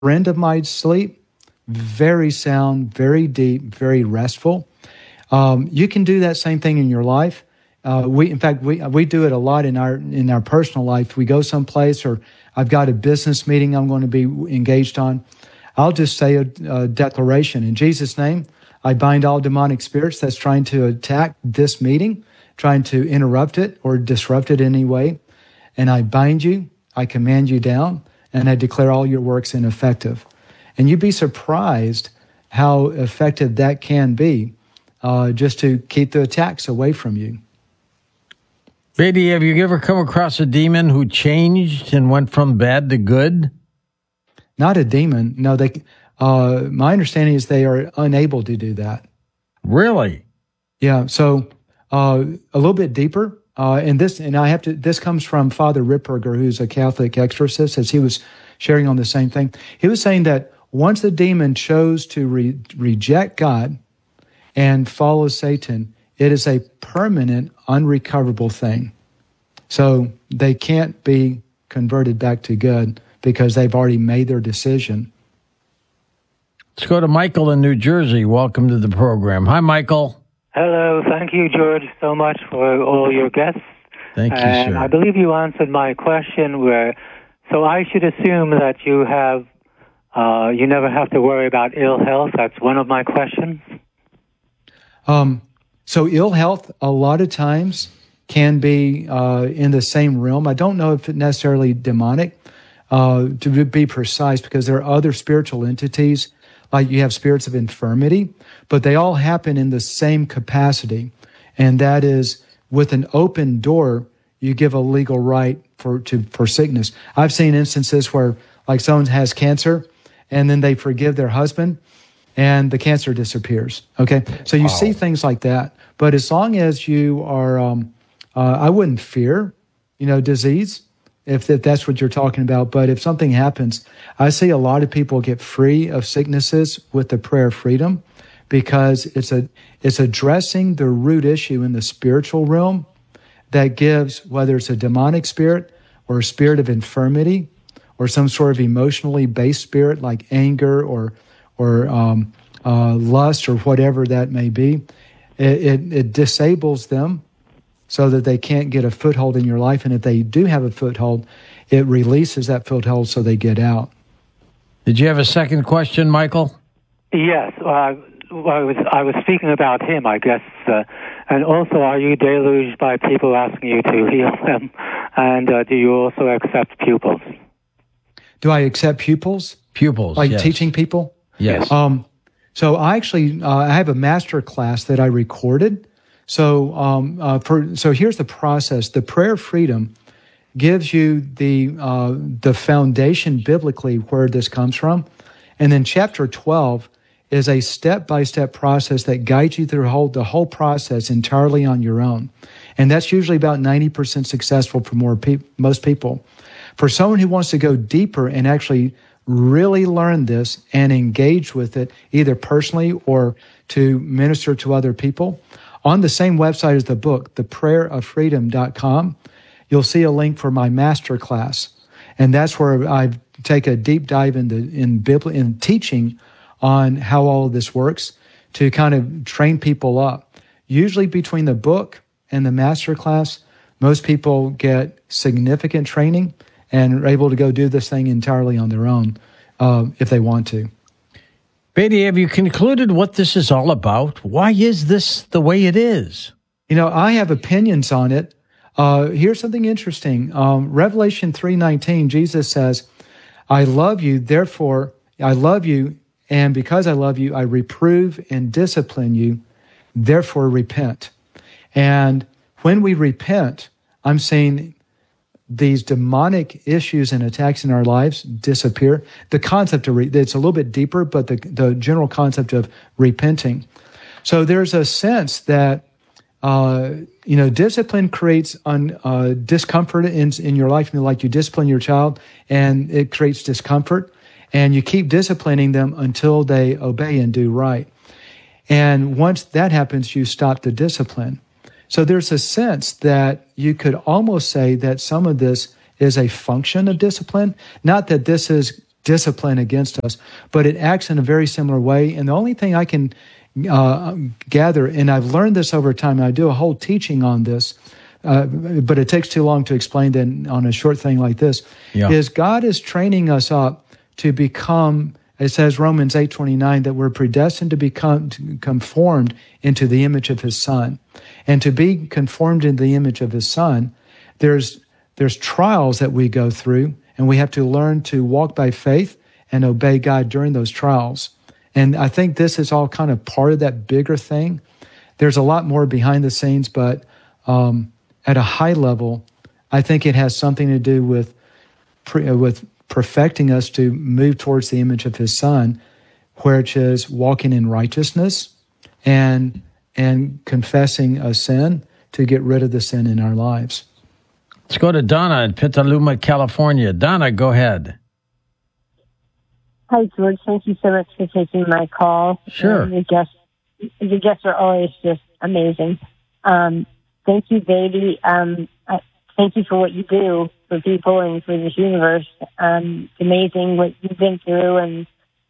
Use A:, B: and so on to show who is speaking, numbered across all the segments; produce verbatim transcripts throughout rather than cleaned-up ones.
A: end of my sleep, very sound, very deep, very restful. Um, you can do that same thing in your life. Uh, we, in fact, we we do it a lot in our in our personal life. We go someplace, or I've got a business meeting I'm going to be engaged on. I'll just say a, a declaration in Jesus' name. I bind all demonic spirits that's trying to attack this meeting, trying to interrupt it or disrupt it in any way. And I bind you, I command you down, and I declare all your works ineffective. And you'd be surprised how effective that can be, uh, just to keep the attacks away from you.
B: Beatty, have you ever come across a demon who changed and went from bad to good?
A: Not a demon. No, they. Uh, my understanding is they are unable to do that.
B: Really?
A: Yeah. So uh, a little bit deeper, uh, and this, and I have to. This comes from Father Ripperger, who's a Catholic exorcist, as he was sharing on the same thing. He was saying that once the demon chose to re- reject God and follow Satan, it is a permanent, unrecoverable thing. So they can't be converted back to good because they've already made their decision.
B: Let's go to Michael in New Jersey. Welcome to the program. Hi, Michael.
C: Hello. Thank you, George, so much for all your guests.
B: Thank you,
C: and
B: sir.
C: I believe you answered my question where, so I should assume that you have, uh, you never have to worry about ill health. That's one of my questions.
A: Um, so ill health, a lot of times, can be uh, in the same realm. I don't know if it's necessarily demonic, uh, to be precise, because there are other spiritual entities, like you have spirits of infirmity, but they all happen in the same capacity. And that is, with an open door, you give a legal right for to for sickness. I've seen instances where, like, someone has cancer, and then they forgive their husband, and the cancer disappears. Okay, so you wow. see things like that. But as long as you are, um, uh, I wouldn't fear, you know, disease, if, if that's what you're talking about. But if something happens, I see a lot of people get free of sicknesses with the prayer of freedom, because it's a it's addressing the root issue in the spiritual realm that gives, whether it's a demonic spirit or a spirit of infirmity or some sort of emotionally based spirit like anger or or um, uh, lust or whatever that may be, it, it, it disables them so that they can't get a foothold in your life. And if they do have a foothold, it releases that foothold so they get out.
B: Did you have a second question, Michael?
C: Yes. Uh, well, I was I was speaking about him, I guess. Uh, and also, are you deluged by people asking you to heal them? And uh, do you also accept pupils?
A: Do I accept pupils?
B: Pupils,
A: Like
B: yes.
A: teaching people?
B: Yes.
A: Um, so I actually, uh, I have a master class that I recorded. So, um, uh, for, so here's the process. The prayer of freedom gives you the, uh, the foundation biblically where this comes from. And then chapter twelve is a step-by-step process that guides you through the whole, the whole process entirely on your own. And that's usually about ninety percent successful for more pe- most people. For someone who wants to go deeper and actually really learn this and engage with it, either personally or to minister to other people, on the same website as the book, the prayer of freedom dot com, you'll see a link for my master class. And that's where I take a deep dive into in Bibli- in teaching on how all of this works to kind of train people up. Usually between the book and the master class, most people get significant training and are able to go do this thing entirely on their own uh, if they want to.
B: Beatty, have you concluded what this is all about? Why is this the way it is?
A: You know, I have opinions on it. Uh, here's something interesting. Um, Revelation three nineteen, Jesus says, I love you, therefore, I love you, and because I love you, I reprove and discipline you, therefore repent. And when we repent, I'm saying these demonic issues and attacks in our lives disappear. The concept of, re- it's a little bit deeper, but the, the general concept of repenting. So there's a sense that, uh, you know, discipline creates un, uh, discomfort in, in your life. You know, like you discipline your child and it creates discomfort, and you keep disciplining them until they obey and do right. And once that happens, you stop the discipline. So there's a sense that you could almost say that some of this is a function of discipline. Not that this is discipline against us, but it acts in a very similar way. And the only thing I can uh, gather, and I've learned this over time, and I do a whole teaching on this, uh, but it takes too long to explain that on a short thing like this,
B: yeah.
A: is God is training us up to become, it says Romans eight twenty-nine, that we're predestined to become to conformed into the image of his Son. And to be conformed into the image of his Son, there's there's trials that we go through, and we have to learn to walk by faith and obey God during those trials. And I think this is all kind of part of that bigger thing. There's a lot more behind the scenes, but um, at a high level, I think it has something to do with pre- with perfecting us to move towards the image of his Son, which is walking in righteousness and and confessing a sin to get rid of the sin in our lives.
B: Let's go to Donna in Petaluma, California. Donna, go ahead.
D: Hi, George. Thank you so much for taking my call.
B: Sure.
D: Uh, the guests, the guests are always just amazing. Um, thank you, baby. Um, I, thank you for what you do for people and for this universe. Um, it's amazing what you've been through, and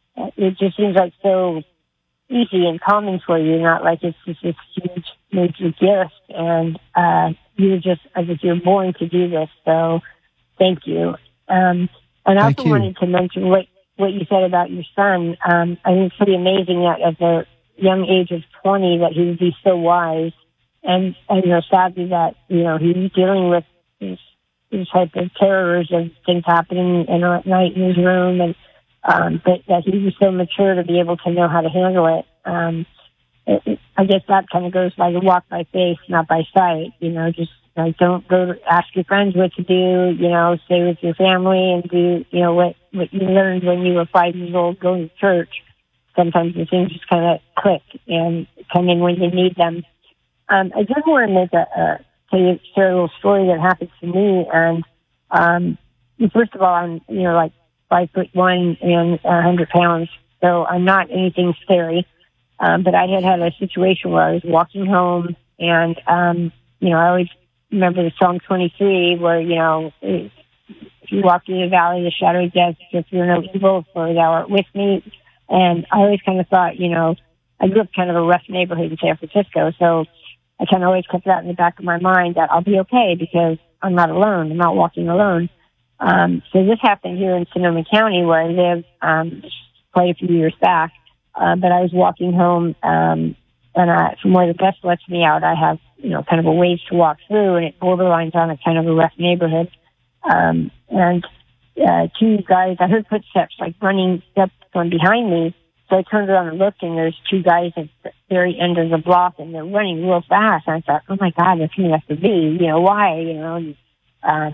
D: it just seems like so easy and common for you, not like it's just this huge major gift. And uh, you're just, as if you're born to do this. So thank you. Um, and I
A: Thank
D: also
A: you.
D: wanted to mention what what you said about your son. Um, I think it's pretty amazing that at the young age of twenty that he would be so wise. And, and you know, sadly that, you know, he's dealing with these, these type of terrors of things happening you know, at night in his room. And um, but that he was so mature to be able to know how to handle it. Um, it, it I guess that kind of goes by the walk by faith, not by sight. You know, just like don't go to ask your friends what to do. You know, stay with your family and do you know what what you learned when you were five years old going to church. Sometimes the things just kind of click and come in when you need them. Um, I just want to make a, a tell you share a little story that happened to me. And um, first of all, I'm you know like five foot one and a hundred pounds, so I'm not anything scary. Um, but I had had a situation where I was walking home, and um, you know I always remember the Psalm twenty-three, where you know if you walk through the valley of the shadow of death, if you're no evil, for thou art with me. And I always kind of thought, you know, I grew up kind of a rough neighborhood in San Francisco, so I kind of always kept that in the back of my mind that I'll be okay because I'm not alone. I'm not walking alone. Um, so this happened here in Sonoma County where I live um, quite a few years back. Uh, but I was walking home, um, and I, from where the bus lets me out, I have, you know, kind of a ways to walk through, and it borderlines on a kind of a rough neighborhood. Um, and uh, two guys, I heard footsteps like running up from behind me. So I turned around and looked, and there's two guys at the very end of the block, and they're running real fast. And I thought, oh my God, that's who it has to be. You know, why? You know, and, um,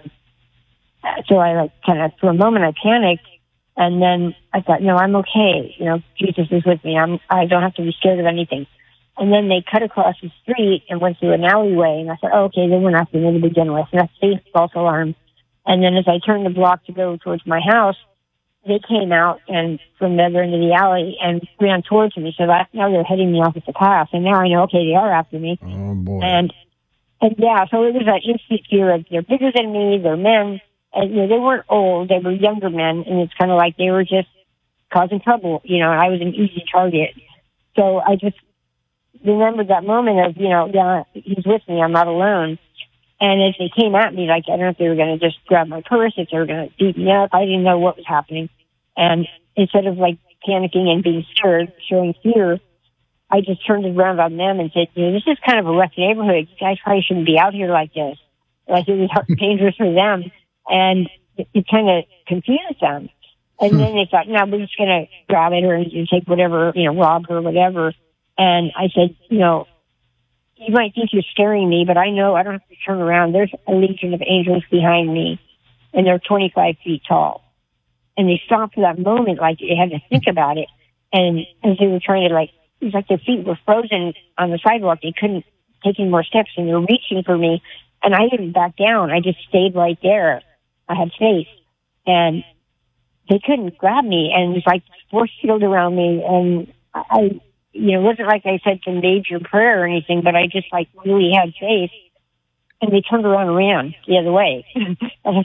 D: so I like kind of, for a moment, I panicked. And then I thought, no, I'm okay. You know, Jesus is with me. I'm, I don't have to be scared of anything. And then they cut across the street and went through an alleyway. And I thought, oh, okay, they weren't after me to begin with. And that's the false alarm. And then as I turned the block to go towards my house, they came out and from the other end of the alley and ran towards me. So that, now they're heading me off at the path. And now I know, okay, they are after me.
B: Oh, boy.
D: And, and yeah, so it was that instant fear of they're bigger than me, they're men. And, you know, they weren't old, they were younger men, and it's kind of like they were just causing trouble, you know, and I was an easy target. So I just remembered that moment of, you know, yeah, he's with me, I'm not alone. And as they came at me, like, I don't know if they were going to just grab my purse, if they were going to beat me up, I didn't know what was happening. And instead of, like, panicking and being scared, showing fear, I just turned around on them and said, you know, this is kind of a rough neighborhood. You guys probably shouldn't be out here like this. Like, it was dangerous for them. And it, it kind of confused them. And hmm. then they thought, no, we're just going to grab it or and take whatever, you know, rob her or whatever. And I said, you know, you might think you're scaring me, but I know I don't have to turn around. There's a legion of angels behind me, and they're twenty-five feet tall. And they stopped for that moment, like they had to think about it. And as they were trying to, like, it was like their feet were frozen on the sidewalk. They couldn't take any more steps, and they were reaching for me. And I didn't back down. I just stayed right there. I had faith, and they couldn't grab me, and it was like force field around me, and I, you know, it wasn't like I said some major prayer or anything, but I just like really had faith, and they turned around and ran the other way. And I thought,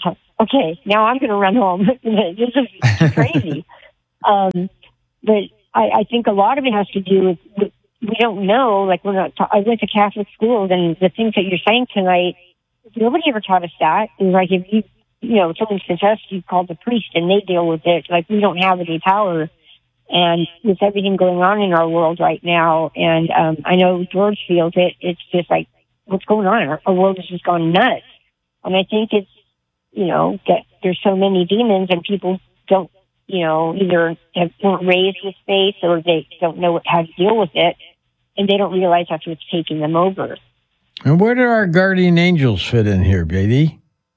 D: okay, now I'm going to run home. This is crazy. um, but I, I think a lot of it has to do with, with we don't know. Like we're not. Ta- I went to Catholic schools, and the things that you're saying tonight, nobody ever taught us that. It was like if you, you know, someone's possessed, you call the priest, and they deal with it. Like we don't have any power. And with everything going on in our world right now, and um, I know George feels it. It's just like, what's going on? Our, our world has just gone nuts. And I think it's, you know, that there's so many demons, and people don't, you know, either have, weren't raised with faith, or they don't know what, how to deal with it, and they don't realize that's what's taking them over.
B: And where do our guardian angels fit in here, Beatty?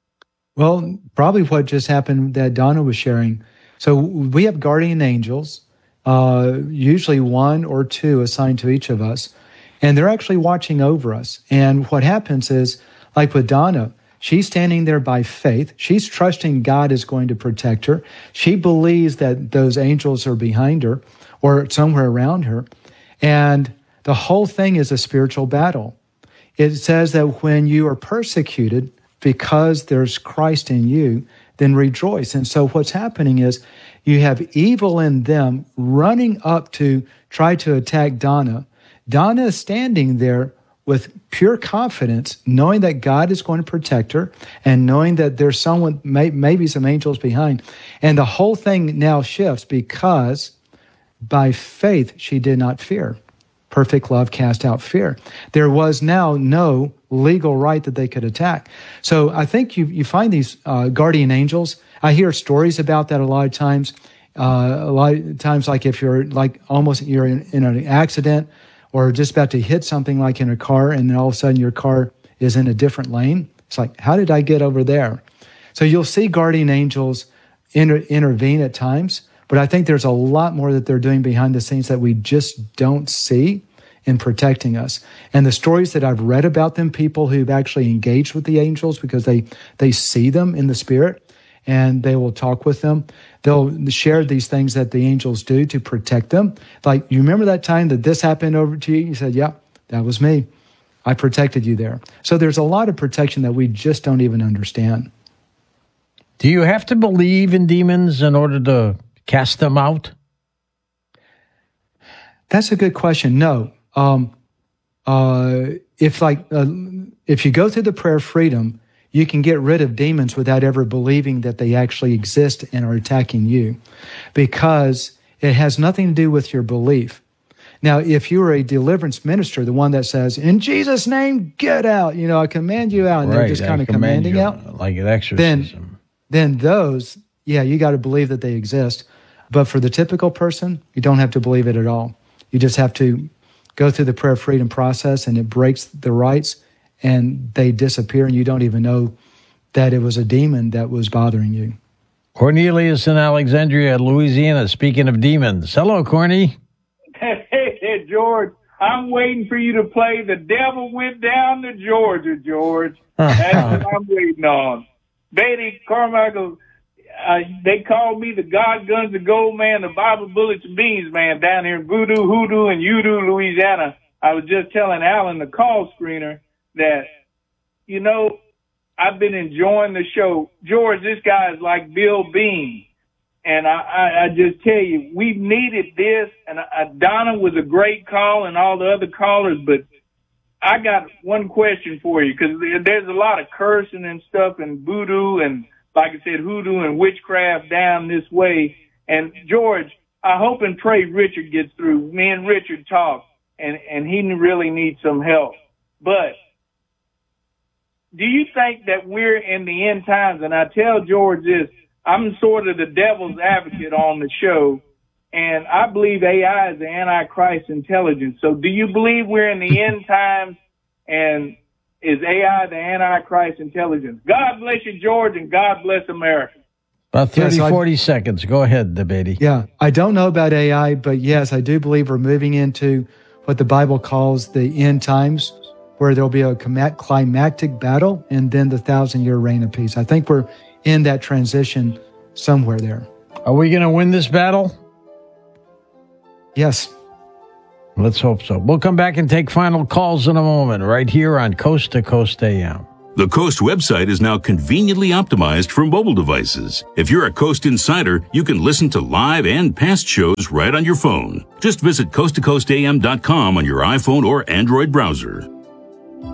A: Well, probably what just happened that Donna was sharing. So we have guardian angels, uh, usually one or two assigned to each of us, and they're actually watching over us. And what happens is, like with Donna, she's standing there by faith. She's trusting God is going to protect her. She believes that those angels are behind her or somewhere around her. And the whole thing is a spiritual battle. It says that when you are persecuted because there's Christ in you, then rejoice. And so what's happening is you have evil in them running up to try to attack Donna. Donna is standing there with pure confidence, knowing that God is going to protect her and knowing that there's someone, may, maybe some angels behind. And the whole thing now shifts because by faith she did not fear. Perfect love cast out fear. There was now no legal right that they could attack. So I think you, you find these uh, guardian angels. I hear stories about that a lot of times. Uh, a lot of times, like if you're like almost you're in, in an accident or just about to hit something like in a car, and then all of a sudden your car is in a different lane. It's like, how did I get over there? So you'll see guardian angels inter- intervene at times, but I think there's a lot more that they're doing behind the scenes that we just don't see in protecting us. And the stories that I've read about them, people who've actually engaged with the angels because they, they see them in the spirit and they will talk with them. They'll share these things that the angels do to protect them. Like, you remember that time that this happened over to you? You said, yeah, that was me. I protected you there. So there's a lot of protection that we just don't even understand.
B: Do you have to believe in demons in order to cast them out?
A: That's a good question. No. Um, uh, if like, uh, if you go through the prayer of freedom, you can get rid of demons without ever believing that they actually exist and are attacking you, because it has nothing to do with your belief. Now, if you are a deliverance minister, the one that says, in Jesus' name, get out, you know, I command you out, and
B: right,
A: they're just kind of commanding
B: you,
A: out.
B: Like an exorcism.
A: Then, then those, yeah, you got to believe that they exist. But for the typical person, you don't have to believe it at all. You just have to go through the prayer of freedom process, and it breaks the rights, and they disappear, and you don't even know that it was a demon that was bothering you.
B: Cornelius in Alexandria, Louisiana, speaking of demons. Hello, Corny.
E: Hey, hey, George, I'm waiting for you to play The Devil Went Down to Georgia, George. That's what I'm waiting on. Beatty Carmichael, uh, they called me the God Guns, the Gold Man, the Bible Bullets and Beans Man down here in Voodoo, Hoodoo, and Udo, Louisiana. I was just telling Alan, the call screener, that, you know, I've been enjoying the show. George, this guy is like Bill Bean. And I, I, I just tell you, we've needed this. And I, Donna was a great call and all the other callers. But I got one question for you, because there's a lot of cursing and stuff and voodoo and, like I said, hoodoo and witchcraft down this way. And, George, I hope and pray Richard gets through. Me and Richard talk, and, and he really needs some help. But do you think that we're in the end times? And I tell George this, I'm sort of the devil's advocate on the show, and I believe A I is the Antichrist intelligence. So do you believe we're in the end times, and is A I the Antichrist intelligence? God bless you, George, and God bless America.
B: About thirty,
A: yes,
B: forty seconds. Go ahead, Beatty.
A: Yeah, I don't know about A I, but yes, I do believe we're moving into what the Bible calls the end times, where there'll be a climactic battle and then the thousand-year reign of peace. I think we're in that transition somewhere there.
B: Are we going to win this battle?
A: Yes.
B: Let's hope so. We'll come back and take final calls in a moment right here on Coast to Coast A M.
F: The Coast website is now conveniently optimized for mobile devices. If you're a Coast insider, you can listen to live and past shows right on your phone. Just visit coast to coast a m dot com on your iPhone or Android browser.